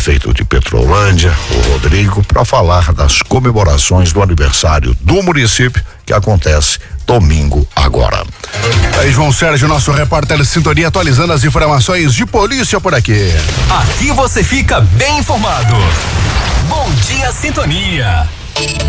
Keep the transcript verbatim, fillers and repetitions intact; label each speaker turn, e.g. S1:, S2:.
S1: prefeito de Petrolândia, o Rodrigo, para falar das comemorações do aniversário do município que acontece domingo agora.
S2: Aí, João Sérgio, nosso repórter de sintonia, atualizando as informações de polícia por aqui.
S3: Aqui você fica bem informado. Bom dia, Sintonia.